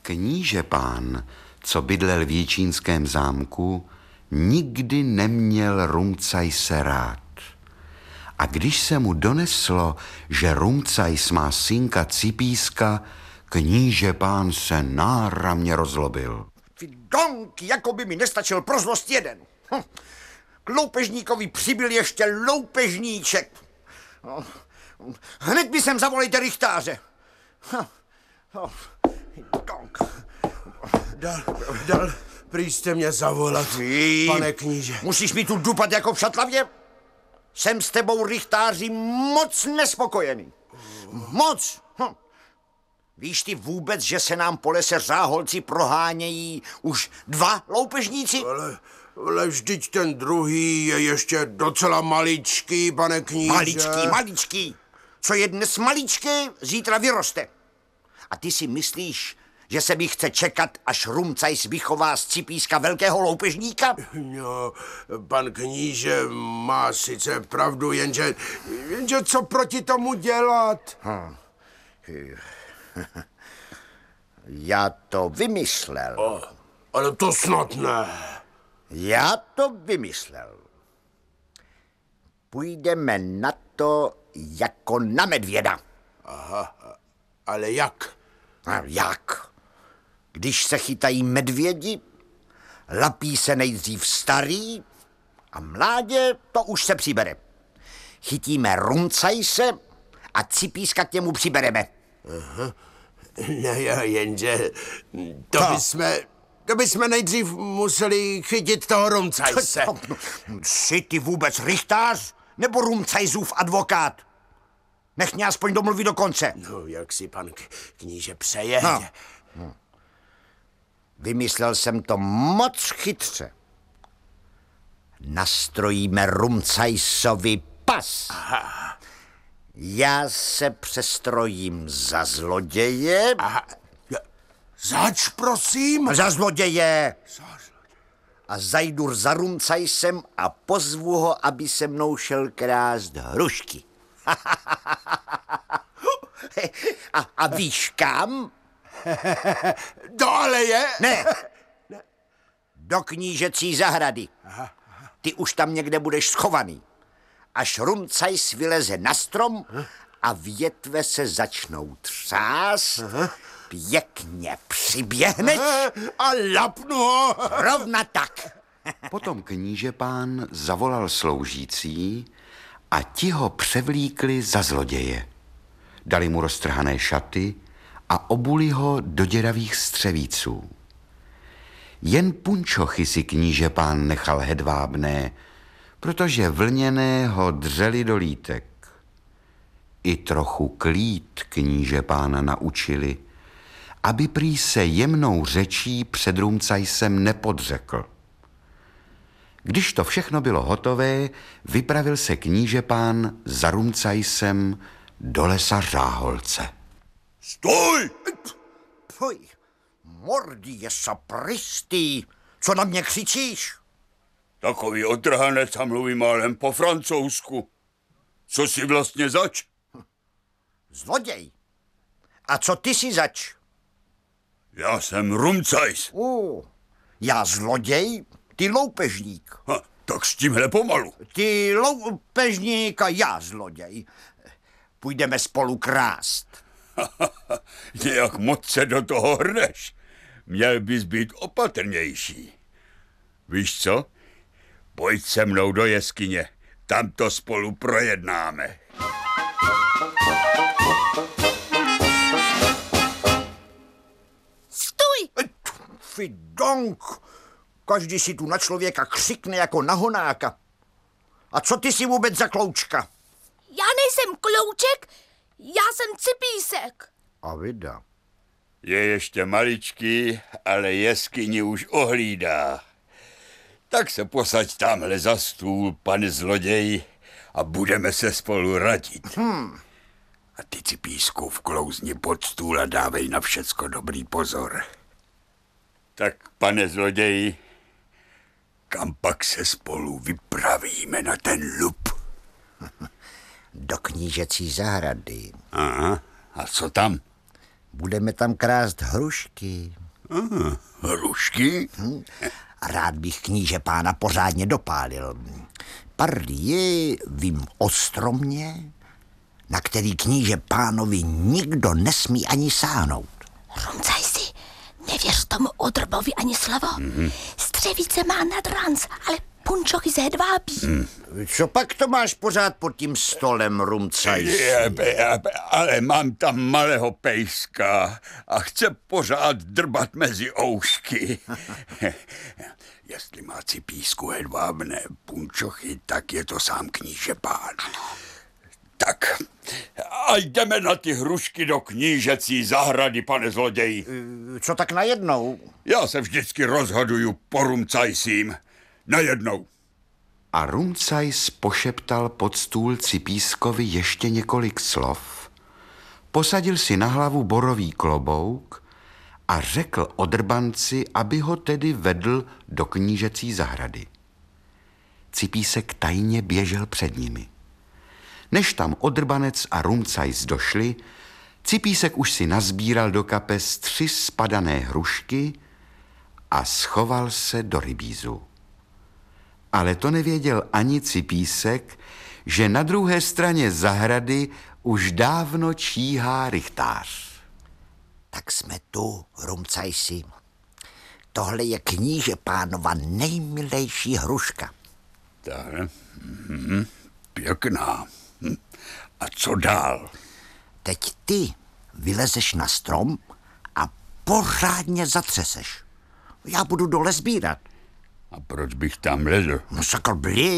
Kníže pán, co bydlel v Jičínském zámku, nikdy neměl Rumcajse rád. A když se mu doneslo, že Rumcajs má synka Cipíska, kníže pán se náramně rozlobil. Donk, jako by mi nestačil pro zlost jeden. K loupežníkovi přibyl ještě loupežníček. Hned by sem zavolejte rychtáře. Donk. Dal prý jste mě zavolat, pane kníže. Musíš mi tu dupat jako v šatlavě? Jsem s tebou, rychtáři, moc nespokojený. Moc. Víš ty vůbec, že se nám po lese Řáholci prohánějí už 2 loupežníci? Ale vždyť ten druhý je ještě docela maličký, pane kníže. Maličký. Co je dnes maličké, zítra vyroste. A ty si myslíš, že se mi chce čekat, až Rumcajs vychová z Cipíska velkého loupežníka? No, pan kníže má sice pravdu, jenže co proti tomu dělat? Já to vymyslel. Ale to snad ne. Já to vymyslel. Půjdeme na to jako na medvěda. Aha, ale jak? Jak? Když se chytají medvědi, lapí se nejdřív starý a mládě to už se přibere. Chytíme Rumcajse a Cipíska k němu přibereme. Aha. No jo, jenže to bychom nejdřív museli chytit toho Rumcajse. Jsi ty vůbec rychtář nebo Rumcajsův advokát? Nech mě aspoň domluvit do konce. No, jak si pan kníže přeje. No. Vymyslel jsem to moc chytře. Nastrojíme Rumcajsovi pas. Aha. Já se přestrojím za zloděje. Aha. Zač, prosím? Za zloděje. A zajdu za Rumcajsem a pozvu ho, aby se mnou šel krást hrušky. A víš kam? Do aleje? Ne. Do knížecí zahrady. Ty už tam někde budeš schovaný. Až Rumcajs vyleze na strom a větve se začnou třást, pěkně přiběhneš a lapnu ho. Rovna tak. Potom kníže pán zavolal sloužící a ti ho převlíkli za zloděje. Dali mu roztrhané šaty a obuli ho do děravých střevíců. Jen punčochy si kníže pán nechal hedvábné, protože vlněné ho dřeli do lítek. I trochu klít kníže pána naučili, aby prý se jemnou řečí před Rumcajsem nepodřekl. Když to všechno bylo hotové, vypravil se kníže pán za Rumcajsem do lesa Řáholce. Stoj! Fuj, mordy je sapristý. Co na mě křičíš? Takový otrhanec a mluví málem po francouzsku. Co jsi vlastně zač? Zloděj. A co ty si zač? Já jsem Rumcajs. Já zloděj, ty loupežník. Tak s tímhle pomalu. Ty loupežník a já zloděj. Půjdeme spolu krást. Nějak moc se do toho hrneš. Měl bys být opatrnější. Víš co? Pojď se mnou do jeskyně. Tam to spolu projednáme. Stůj! Fidonk! Každý si tu na člověka křikne jako na honáka. A co ty si vůbec za kloučka? Já nejsem klouček, já jsem Cipísek. A vida. Je ještě maličký, ale jeskyni už ohlídá. Tak se posaď tamhle za stůl, pane zloděj, a budeme se spolu radit. A ty, Cipísku, vklouzni pod stůl a dávej na všecko dobrý pozor. Tak, pane zloději, kam pak se spolu vypravíme na ten lup? Do knížecí zahrady. Aha, a co tam? Budeme tam krást hrušky. Hrušky? A rád bych kníže pána pořádně dopálil. Pardie, vím o stromě, na který kníže pánovi nikdo nesmí ani sáhnout. Rumcaj si, nevěř tomu odrbovi ani slovo. Střevice má nad ranc, ale punčochy se hedvábí. Co pak to máš pořád pod tím stolem, Rumcaj? Ale mám tam malého pejska a chce pořád drbat mezi oušky. Jestli má Cipísku hedvábné punčochy, tak je to sám kníže pán. Tak, a jdeme na ty hrušky do knížecí zahrady, pane zloději. Co tak najednou? Já se vždycky rozhoduju po Rumcajsím. Najednou. A Rumcajs pošeptal pod stůl Cipískovi ještě několik slov, posadil si na hlavu borový klobouk a řekl odrbanci, aby ho tedy vedl do knížecí zahrady. Cipísek tajně běžel před nimi. Než tam odrbanec a Rumcajs došli, Cipísek už si nazbíral do kapes 3 spadané hrušky a schoval se do rybízu. Ale to nevěděl ani Cipísek, že na druhé straně zahrady už dávno číhá rychtář. Tak jsme tu, Rumcajsi. Tohle je kníže pánova nejmilejší hruška. Tak, pěkná. A co dál? Teď ty vylezeš na strom a pořádně zatřeseš. Já budu dole sbírat. A proč bych tam lezl? No sakal blí.